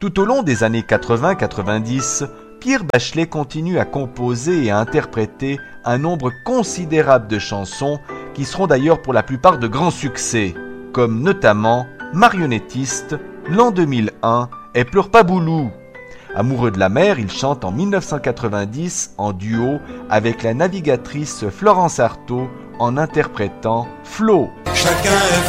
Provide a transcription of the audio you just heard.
Tout au long des années 80-90, Pierre Bachelet continue à composer et à interpréter un nombre considérable de chansons qui seront d'ailleurs pour la plupart de grands succès, comme notamment Marionnettiste, L'an 2001 et Pleure pas Boulou. Amoureux de la mer, il chante en 1990 en duo avec la navigatrice Florence Artaud en interprétant Flo.